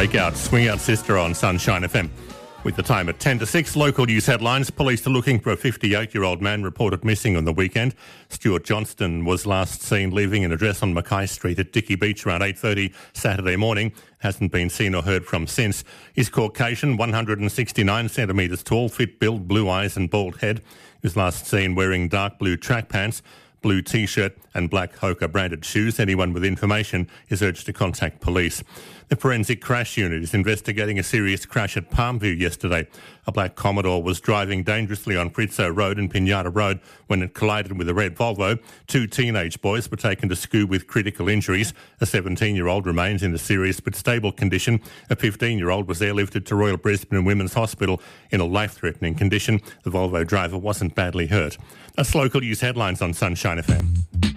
Breakout, Swing Out Sister on Sunshine FM. With the time at 10 to 6, local news headlines. Police are looking for a 58-year-old man reported missing on the weekend. Stuart Johnston was last seen leaving an address on Mackay Street at Dicky Beach around 8:30 Saturday morning. Hasn't been seen or heard from since. He's Caucasian, 169 centimetres tall, fit build, blue eyes and bald head. He was last seen wearing dark blue track pants, blue T-shirt and black Hoka branded shoes. Anyone with information is urged to contact police. The Forensic Crash Unit is investigating a serious crash at Palmview yesterday. A black Commodore was driving dangerously on Fritzo Road and Pinata Road when it collided with a red Volvo. 2 teenage boys were taken to school with critical injuries. A 17-year-old remains in a serious but stable condition. A 15-year-old was airlifted to Royal Brisbane and Women's Hospital in a life-threatening condition. The Volvo driver wasn't badly hurt. That's local news headlines on Sunshine FM.